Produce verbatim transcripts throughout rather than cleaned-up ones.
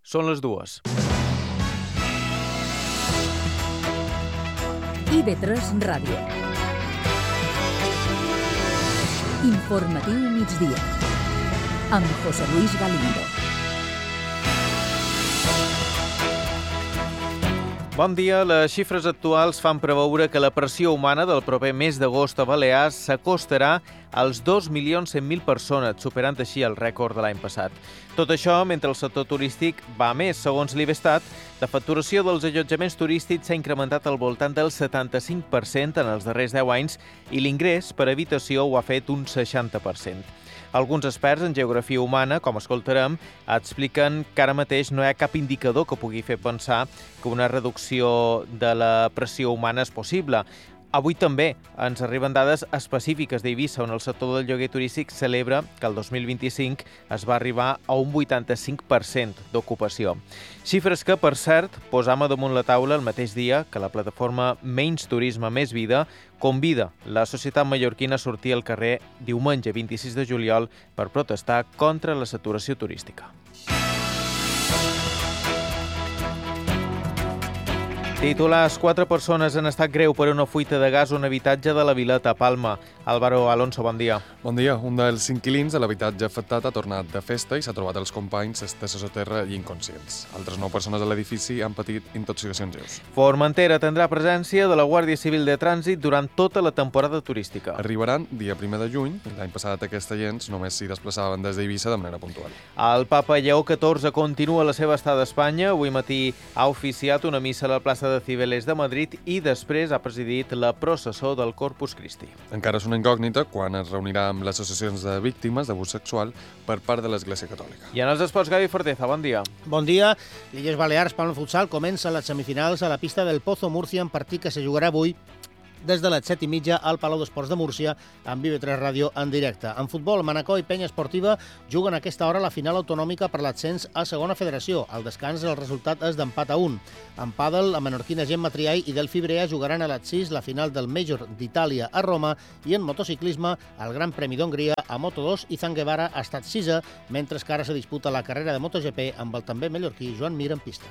Són les dues. I V tres Ràdio. Informatiu migdia. Amb José Luis Galindo. Bon dia. Les xifres actuals fan preveure que la pressió humana del proper mes d'agost a Balears s'acostarà als dos milions cent mil persones, superant així el rècord de l'any passat. Tot això mentre el sector turístic va més. Segons l'Ivestat, la facturació dels allotjaments turístics s'ha incrementat al voltant del setanta-cinc per cent en els darrers deu anys i l'ingrés per habitació ho ha fet un seixanta per cent. Alguns experts en geografia humana, com escoltarem, expliquen que ara mateix no hi ha cap indicador que pugui fer pensar que una reducció de la pressió humana és possible. Avui també ens arriben dades específiques d'Eivissa, on el sector del lloguer turístic celebra que el dos mil vint-i-cinc es va arribar a un vuitanta-cinc per cent d'ocupació. Xifres que, per cert, posam a damunt la taula el mateix dia que la plataforma Menys Turisme Més Vida convida la societat mallorquina a sortir al carrer diumenge vint-i-sis de juliol per protestar contra la saturació turística. Titulars: quatre persones han estat greu per una fuita de gas a un habitatge de la Vileta, Palma. Álvaro Alonso, bon dia. Bon dia. Un dels inquilins de l'habitatge afectat ha tornat de festa i s'ha trobat els companys esteses a terra i inconscients. Altres nou persones de l'edifici han patit intoxicacions lleus. Formentera tindrà presència de la Guàrdia Civil de Trànsit durant tota la temporada turística. Arribaran dia primer de juny. L'any passat aquests agents només s'hi desplaçaven des d'Eivissa de manera puntual. El papa Lleó catorze continua la seva estada a Espanya. Avui matí ha oficiat una missa a la plaça de Cibeles de Madrid i després ha presidit la processó del Corpus Christi. Encara és una incògnita quan es reunirà amb les associacions de víctimes d'abús sexual per part de l'Església Catòlica. I en els esports, Gavi Forteza, bon dia. Bon dia. L'Illes Balears, Palma Futsal, comença les semifinals a la pista del Pozo Múrcia, en partit que se jugarà avui des de les set i mitja al Palau d'Esports de Múrcia, amb I V tres Ràdio en directe. En futbol, Manacor i Penya Esportiva juguen a aquesta hora la final autonòmica per l'ascens a segona federació. Al descans el resultat és d'empat a un. En pàdel, la menorquina Gemma Triay i Delphi Brea jugaran a les sis la final del Major d'Itàlia a Roma, i en motociclisme, el Gran Premi d'Hongria a Moto dos i Izan Guevara ha estat sisè, mentre que ara se disputa la carrera de MotoGP amb el també mallorquí Joan Mir en pista.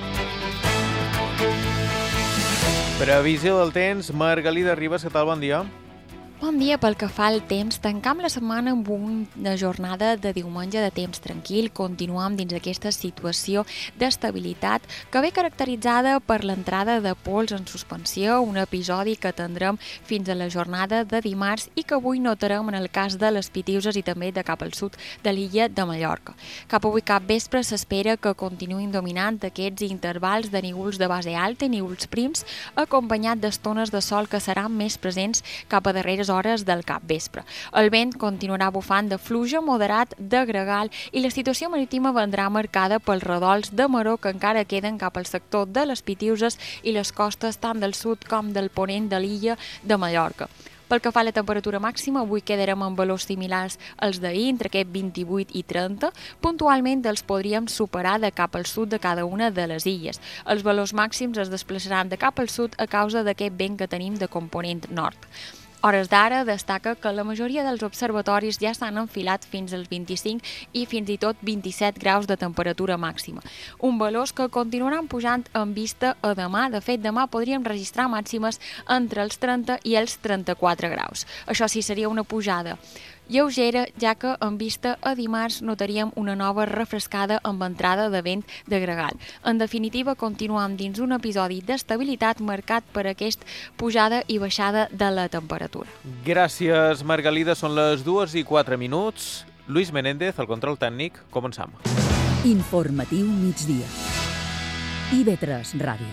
Previsió del temps, Margalida Ribas, què tal? Bon dia. Bon dia. Pel que fa al temps, tancam la setmana amb una jornada de diumenge de temps tranquil. Continuam dins aquesta situació d'estabilitat que ve caracteritzada per l'entrada de pols en suspensió, un episodi que tindrem fins a la jornada de dimarts i que avui notarem en el cas de les Pitiüses i també de cap al sud de l'illa de Mallorca. Cap avui cap vespre s'espera que continuïn dominant aquests intervals de nívols de base alta i nívols prims, acompanyat d'estones de sol que seran més presents cap a darreres hores del capvespre. El vent continuarà bufant de fluix moderat de gregal i la situació marítima vendrà marcada pels redols de maró que encara queden cap al sector de les Pitiüses i les costes tant del sud com del ponent de l'illa de Mallorca. Pel que fa a la temperatura màxima, avui quedarem amb valors similars als d'ahir, entre aquest vint-i-vuit i trenta. Puntualment els podríem superar de cap al sud de cada una de les illes. Els valors màxims es desplaçaran de cap al sud a causa d'aquest vent que tenim de component nord. Hores d'ara destaca que la majoria dels observatoris ja s'han enfilat fins als vint-i-cinc i fins i tot vint-i-set graus de temperatura màxima. Un valors que continuaran pujant en vista a demà. De fet, demà podríem registrar màximes entre els trenta i els trenta-quatre graus. Això sí seria una pujada lleugera, ja que en vista a dimarts notaríem una nova refrescada amb entrada de vent de gregal. En definitiva, continuam dins un episodi d'estabilitat marcat per aquesta pujada i baixada de la temperatura. Gràcies, Margalida. Són les dues i quatre minuts. Luis Menéndez, el control tècnic. Començam. Informatiu migdia. I V tres Ràdio.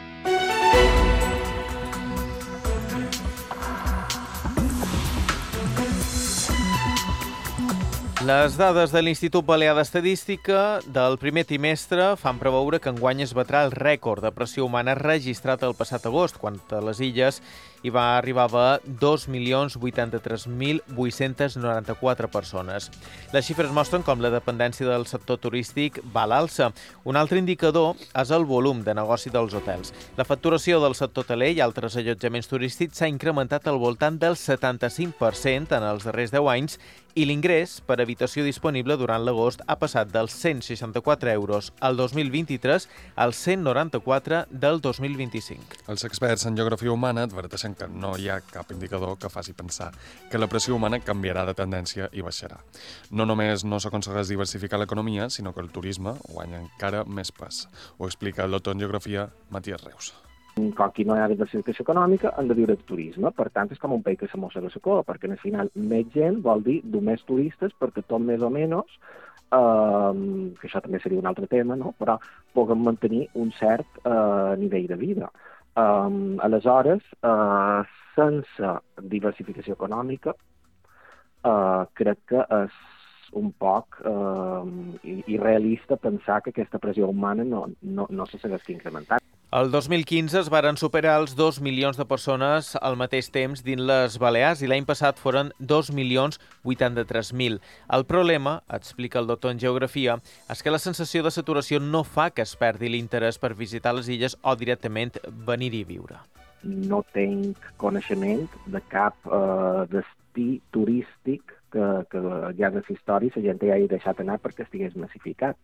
Les dades de l'Institut Balear d'Estadística del primer trimestre fan preveure que enguany es batrà el rècord de pressió humana registrat el passat agost, quan a les illes hi va arribar a dos milions vuitanta-tres mil vuit-cents noranta-quatre persones. Les xifres mostren com la dependència del sector turístic va a l'alça. Un altre indicador és el volum de negoci dels hotels. La facturació del sector hoteler i altres allotjaments turístics s'ha incrementat al voltant del setanta-cinc per cent en els darrers deu anys i l'ingrés per habitació disponible durant l'agost ha passat dels cent seixanta-quatre euros al dos mil vint-i-tres als cent noranta-quatre del dos mil vint-i-cinc. Els experts en geografia humana adverteixen que no hi ha cap indicador que faci pensar que la pressió humana canviarà de tendència i baixarà. No només no s'aconsegueix diversificar l'economia, sinó que el turisme guanya encara més pes. Ho explica el doctor en geografia Matías Reus. Com que no hi ha diversificació econòmica, han de viure de turisme. Per tant, és com un país que se mossega la cua, perquè al final més gent vol dir més turistes, perquè tot més o menys, eh, que això també seria un altre tema, no? Però puguem mantenir un cert eh, nivell de vida. Eh, aleshores, eh, sense diversificació econòmica, eh, crec que és un poc eh, irrealista pensar que aquesta pressió humana no, no, no se segueix incrementant. El dos mil quinze es varen superar els dos milions de persones al mateix temps dins les Balears i l'any passat foren dos milions vuitanta-tres mil. El problema, explica el doctor en geografia, és que la sensació de saturació no fa que es perdi l'interès per visitar les illes o directament venir-hi a viure. No tinc coneixement de cap eh, destí turístic que, que ja de la història la gent ja hagi deixat anar perquè estigués massificat.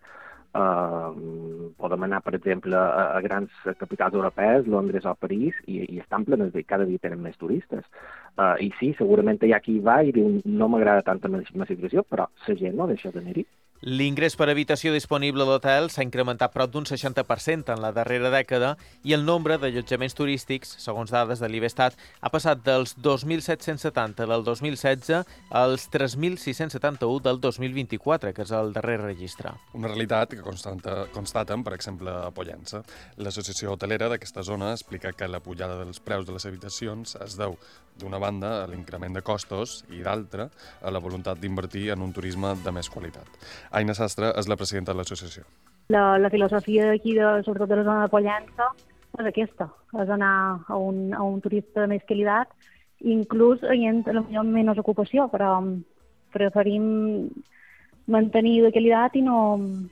Uh, podem anar, per exemple, a, a grans capitals europees, Londres o París, i, i estan plenes de cada dia tenen més turistes. Uh, I sí, segurament hi ha qui va i diu no m'agrada tanta massificació, però la gent no deixa d'anar-hi. L'ingrés per habitació disponible a l'hotel s'ha incrementat prop d'un seixanta per cent en la darrera dècada i el nombre d'allotjaments turístics, segons dades de l'Ivestat, ha passat dels dos mil set-cents setanta del dos mil setze als tres mil sis-cents setanta-u del dos mil vint-i-quatre, que és el darrer registre. Una realitat que constata, constaten, per exemple, a Pollença. L'associació hotelera d'aquesta zona explica que la pujada dels preus de les habitacions es deu, d'una banda, a l'increment de costos i, d'altra, a la voluntat d'invertir en un turisme de més qualitat. Aina Sastre és la presidenta de l'associació. La, la filosofia d'aquí, de, sobretot de la zona de Pollença, és aquesta, és anar a un, a un turista de més qualitat, inclús havent potser menys ocupació, però preferim mantenir de qualitat i no,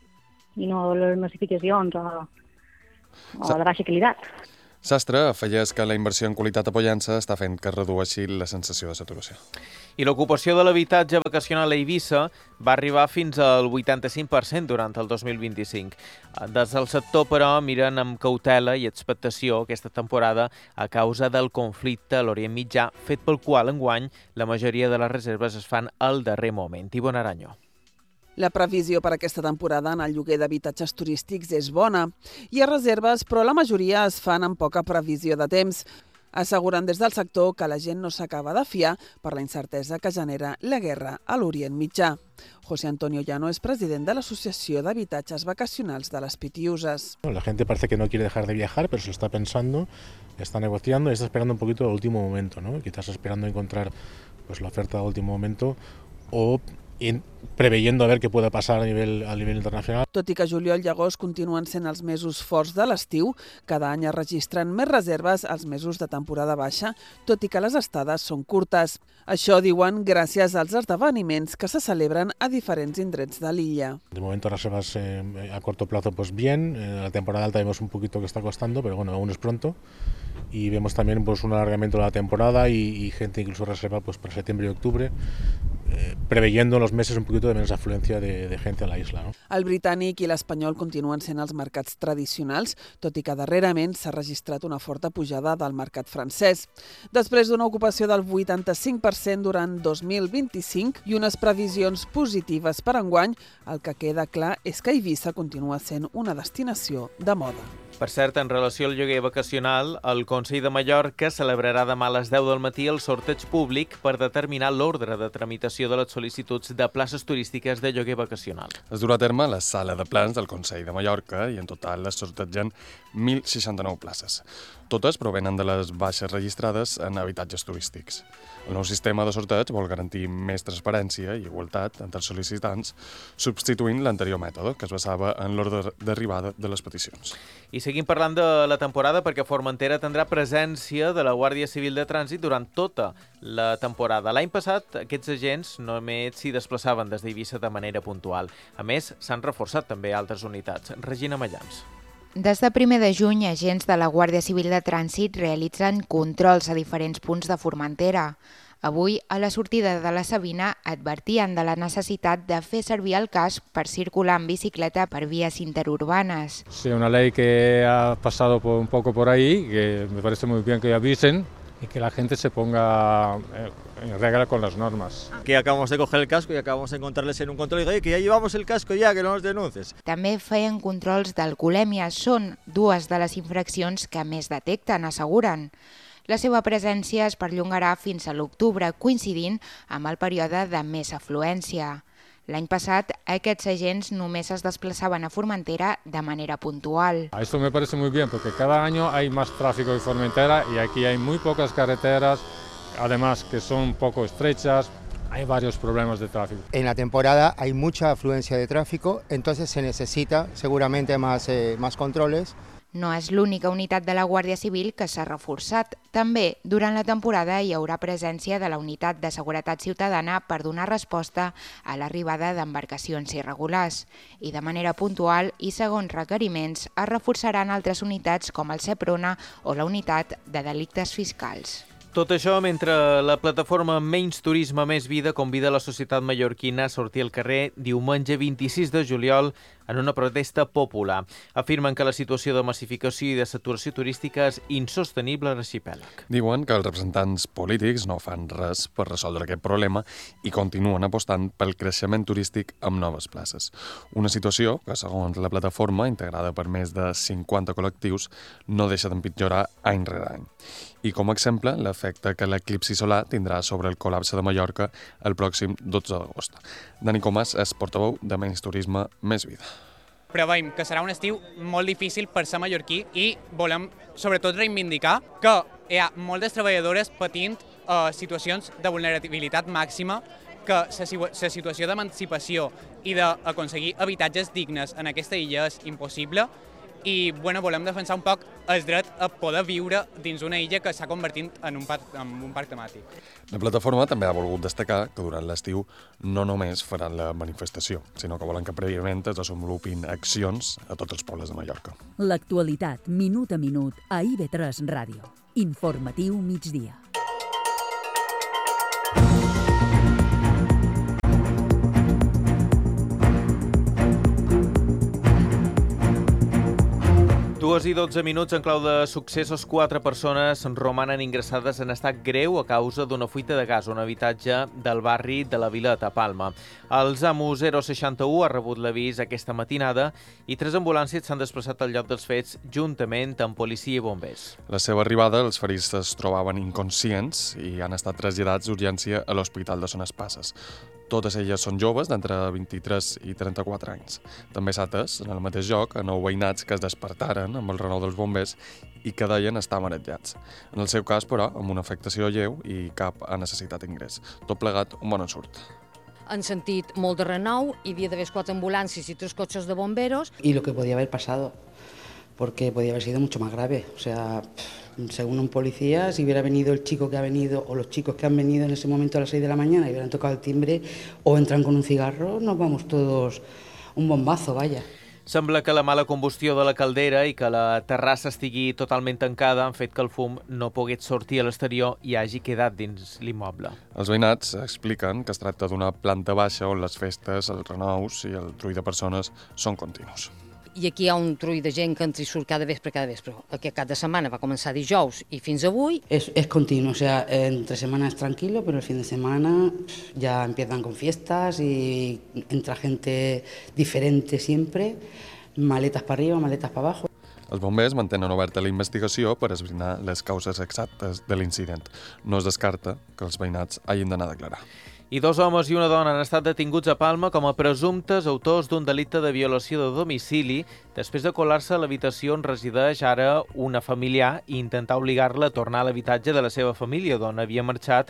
i no les massificacions o, o de baixa qualitat. Sastre afegeix que la inversió en qualitat a Pollença està fent que es redueixi la sensació de saturació. I l'ocupació de l'habitatge vacacional a Eivissa va arribar fins al vuitanta-cinc per cent durant el dos mil vint-i-cinc. Des del sector, però, miren amb cautela i expectació aquesta temporada a causa del conflicte a l'Orient Mitjà, fet pel qual, enguany, la majoria de les reserves es fan al darrer moment. Ivonne Aranyo. La previsió per aquesta temporada en el lloguer d'habitatges turístics és bona. Hi ha reserves, però la majoria es fan amb poca previsió de temps. Asseguren des del sector que la gent no s'acaba de fiar per la incertesa que genera la guerra a l'Orient Mitjà. José Antonio Llano es president de l'Associació d'Habitatges Vacacionals de les Pitiusas. La gente parece que no quiere dejar de viajar, pero se lo está pensando, está negociando y está esperando un poquito el último momento, ¿no? Quizás esperando encontrar pues, la oferta del último momento o preveyendo a ver qué pueda pasar a nivel, a nivel internacional. Tot i que juliol i agost continuen sent els mesos forts de l'estiu, cada any es registren més reserves als mesos de temporada baixa, tot i que les estades són curtes. Això diuen gràcies als esdeveniments que se celebren a diferents indrets de l'illa. De momento reservas eh, a corto plazo pues bien, eh, la temporada alta vemos un poquito que está costando, pero bueno, aún es pronto. Y vemos también pues, un alargamiento de la temporada y, y gente incluso reserva pues, para septiembre y octubre, eh, preveyendo en los meses un poquito de menos afluencia de, de gente a la isla, ¿no? El britànic i l'espanyol continuen sent els mercats tradicionals, tot i que darrerament s'ha registrat una forta pujada del mercat francès. Després d'una ocupació del vuitanta-cinc per cent durant dos mil vint-i-cinc i unes previsions positives per enguany, el que queda clar és que Eivissa continua sent una destinació de moda. Per cert, en relació al lloguer vacacional, el Consell de Mallorca celebrarà demà a les deu del matí el sorteig públic per determinar l'ordre de tramitació de les sol·licituds de places turístiques de lloguer vacacional. Es durà a terme a la sala de plans del Consell de Mallorca i en total es sortegen mil seixanta-nou places. Totes provenen de les baixes registrades en habitatges turístics. El nou sistema de sorteig vol garantir més transparència i igualtat entre els sol·licitants, substituint l'anterior mètode, que es basava en l'ordre d'arribada de les peticions. I seguim parlant de la temporada perquè Formentera tindrà presència de la Guàrdia Civil de Trànsit durant tota la temporada. L'any passat, aquests agents només s'hi desplaçaven des d'Eivissa de manera puntual. A més, s'han reforçat també altres unitats. Regina Mallans. Des de primer de juny, agents de la Guàrdia Civil de Trànsit realitzen controls a diferents punts de Formentera. Avui, a la sortida de la Sabina, advertien de la necessitat de fer servir el casc per circular en bicicleta per vías interurbanas. Sí, una ley que ha pasado por, un poco por ahí, que me parece muy bien que avisen y que la gente se ponga en regla con las normas. Que acabamos de coger el casco y acabamos de encontrarles en un control y digo, oye, que ya llevamos el casco ya, que no nos denuncies. També feien controls d'alcoholèmia. Són dues de les infraccions que més detecten, asseguren. La seva presència es perllongarà fins a l'octubre, coincidint amb el període de més afluència. L'any passat, aquests agents només es desplaçaven a Formentera de manera puntual. Esto me parece muy bien, porque cada año hay más tráfico en Formentera y aquí hay muy pocas carreteras, además que son poco estrechas, hay varios problemas de tráfico. En la temporada hay mucha afluencia de tráfico, entonces se necesita seguramente más, eh, más controles. No és l'única unitat de la Guàrdia Civil que s'ha reforçat. També, durant la temporada, hi haurà presència de la Unitat de Seguretat Ciutadana per donar resposta a l'arribada d'embarcacions irregulars. I de manera puntual i segons requeriments es reforçaran altres unitats com el Seprona o la Unitat de Delictes Fiscals. Tot això mentre la plataforma Menys Turisme, Més Vida convida la societat mallorquina a sortir al carrer diumenge vint-i-sis de juliol en una protesta popular. Afirmen que la situació de massificació i de saturació turística és insostenible a l'arxipèlag. Diuen que els representants polítics no fan res per resoldre aquest problema i continuen apostant pel creixement turístic amb noves places. Una situació que, segons la plataforma, integrada per més de cinquanta col·lectius, no deixa d'empitjorar any rere any. I com a exemple, l'efecte que l'eclipsi solar tindrà sobre el col·lapse de Mallorca el pròxim dotze d'agost. Dani Comas és portaveu de Menys Turisme, Més Vida. Preveiem que serà un estiu molt difícil per ser mallorquí i volem sobretot reivindicar que hi ha moltes treballadores patint eh, situacions de vulnerabilitat màxima, que la situació d'emancipació i d'aconseguir habitatges dignes en aquesta illa és impossible. I bueno, volem defensar un poc el dret a poder viure dins una illa que s'ha convertit en un parc, en un parc temàtic. La plataforma també ha volgut destacar que durant l'estiu no només faran la manifestació, sinó que volen que prèviament es desenvolupin accions a tots els pobles de Mallorca. L'actualitat, minut a minut, a I V tres Ràdio. Informatiu migdia. Dues i dotze minuts en clau de successos. Quatre persones romanen ingressades en estat greu a causa d'una fuita de gas a un habitatge del barri de la Vila de Palma. El SAMU zero seixanta u ha rebut l'avís aquesta matinada i tres ambulàncies s'han desplaçat al lloc dels fets juntament amb policia i bombers. La seva arribada, els ferits es trobaven inconscients i han estat traslladats d'urgència a l'Hospital de Son Espasses. Totes elles són joves d'entre vint-i-tres i trenta-quatre anys. També s'ha atès, en el mateix lloc, a nou veïnats que es despertaren amb el renou dels bombers i que deien estar marejats. En el seu cas, però, amb una afectació lleu i cap ha necessitat ingrés. Tot plegat, un bon ensurt. Han sentit molt de renou, hi havia d'haver quatre ambulàncies i tres cotxes de bomberos. Y lo que podía haber pasado, porque podía haber sido mucho más grave. O sea, según un policía, si hubiera venido el chico que ha venido o los chicos que han venido en ese momento a las seis de la mañana y hubieran tocado el timbre o entran con un cigarro, nos vamos todos un bombazo, vaya. Sembla que la mala combustió de la caldera i que la terrassa estigui totalment tancada han fet que el fum no pogués sortir a l'exterior i hagi quedat dins l'immoble. Els veïnats expliquen que es tracta d'una planta baixa on les festes, els renous i el trull de persones són continus. I aquí hi ha un trull de gent que entra i surt cada vespre, cada vespre. Aquest cap de setmana va començar dijous i fins avui. Es, es continuo, o sea, entre semana es tranquilo, pero el fin de semana ya empiezan con fiestas y entra gente diferente siempre, maletas para arriba, maletas para abajo. Els bombers mantenen oberta la investigació per esbrinar les causes exactes de l'incident. No es descarta que els veïnats hagin d'anar a declarar. I dos homes i una dona han estat detinguts a Palma com a presumptes autors d'un delicte de violació de domicili després de colar-se a l'habitació on resideix ara una familiar i intentar obligar-la a tornar a l'habitatge de la seva família, d'on havia marxat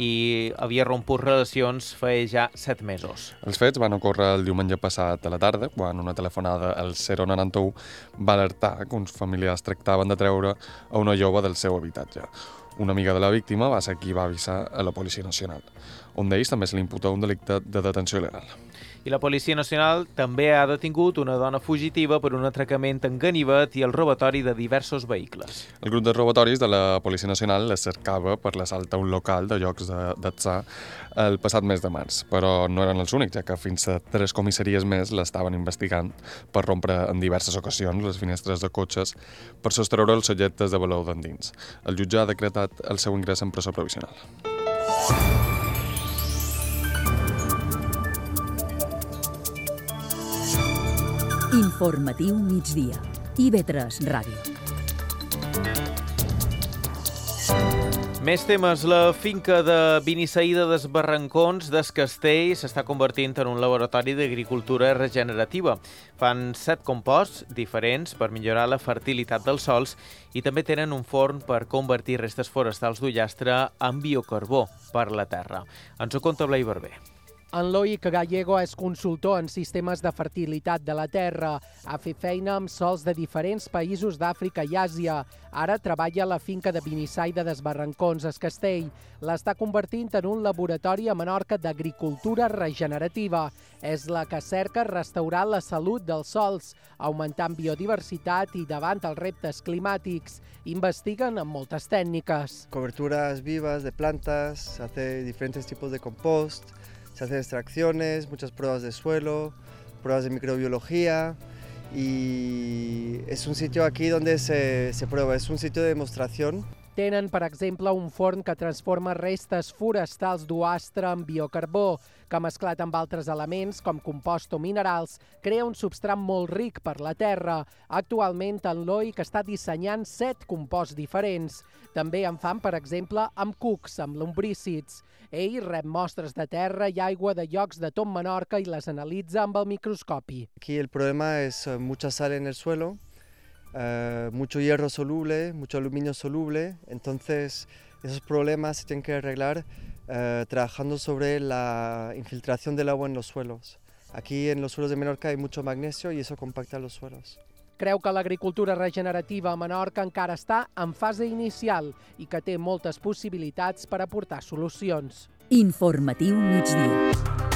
i havia romput relacions feia ja set mesos. Els fets van ocórrer el diumenge passat a la tarda, quan una telefonada al zero noranta u va alertar que uns familiars tractaven de treure a una jove del seu habitatge. Una amiga de la víctima va ser qui va avisar a la Policia Nacional. Un d'ells també se li imputa un delicte de detenció il·legal. I la Policia Nacional també ha detingut una dona fugitiva per un atracament en ganivet i el robatori de diversos vehicles. El grup de robatoris de la Policia Nacional les cercava per l'assalt a un local de llocs d'atzar el passat mes de març, però no eren els únics, ja que fins a tres comissaries més l'estaven investigant per rompre en diverses ocasions les finestres de cotxes per sostreure els objectes de valor d'endins. El jutge ha decretat el seu ingrés en presó provisional. Informatiu migdia. I ve tres Ràdio. Més temes. La finca de Binissaïda des Barrancons des Castell s'està convertint en un laboratori d'agricultura regenerativa. Fan set composts diferents per millorar la fertilitat dels sòls i també tenen un forn per convertir restes forestals d'ullastre en biocarbó per la terra. Ens ho conta Blai Barber. En Loic Gallego és consultor en sistemes de fertilitat de la terra. Ha fet feina amb sols de diferents països d'Àfrica i Àsia. Ara treballa a la finca de Binissaïda des Barrancons, a Castell. L'està convertint en un laboratori a Menorca d'agricultura regenerativa. És la que cerca restaurar la salut dels sòls, augmentant biodiversitat i davant els reptes climàtics. Investiguen amb moltes tècniques. Coberturas vivas de plantas, se hace diferentes tipos de compost, se hacen extracciones, muchas pruebas de suelo, pruebas de microbiología y es un sitio aquí donde se, se prueba, es un sitio de demostración. Tenen, per exemple, un forn que transforma restes forestals d'uastre en biocarbó, que mesclat amb altres elements, com compost o minerals, crea un substrat molt ric per la terra. Actualment, en Loic està dissenyant set composts diferents. També en fan, per exemple, amb cucs, amb lumbrícids. Ell rep mostres de terra i aigua de llocs de tot Menorca i les analitza amb el microscopi. Aquí el problema es mucha sal en el suelo, Uh, mucho hierro soluble, mucho aluminio soluble, entonces esos problemas se tienen que arreglar uh, trabajando sobre la infiltración del agua en los suelos. Aquí en los suelos de Menorca hay mucho magnesio y eso compacta los suelos. Creu que l'agricultura regenerativa a Menorca encara està en fase inicial i que té moltes possibilitats per aportar solucions. Informatiu migdia.